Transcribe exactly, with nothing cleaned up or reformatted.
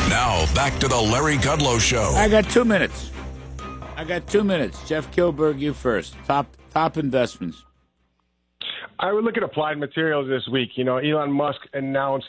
Now, back to the Larry Kudlow Show. I got two minutes. I got two minutes. Jeff Kilberg, you first. Top top investments. I would look at Applied Materials this week. You know, Elon Musk announced